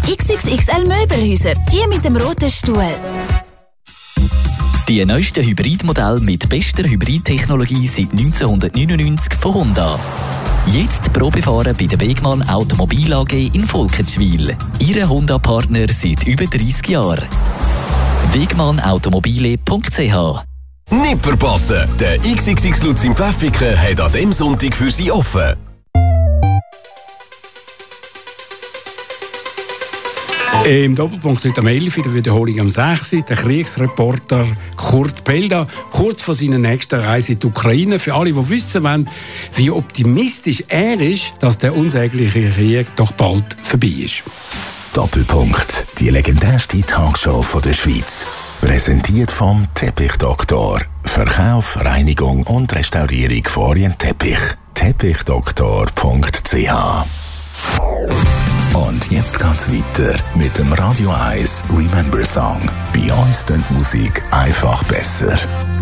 XXXL Möbelhäuser, die mit dem roten Stuhl. Die neuesten Hybridmodelle mit bester Hybridtechnologie seit 1999 von Honda. Jetzt Probefahren bei der Wegmann Automobil AG in Volkertschwil. Ihre Honda-Partner seit über 30 Jahren. wegmannautomobile.ch. Nicht verpassen! Der XXX Lutz in Pfäffiken hat an diesem Sonntag für Sie offen. Im Doppelpunkt heute am 11. der Wiederholung am 6. Der Kriegsreporter Kurt Pelda, kurz vor seiner nächsten Reise in die Ukraine. Für alle, die wissen wollen, wie optimistisch er ist, dass der unsägliche Krieg doch bald vorbei ist. Doppelpunkt. Die legendärste Talkshow von der Schweiz. Präsentiert vom Teppichdoktor. Verkauf, Reinigung und Restaurierung von Orientteppich. Teppichdoktor.ch. Und jetzt geht's weiter mit dem Radio 1 Remember Song. Bei uns klingt Musik einfach besser.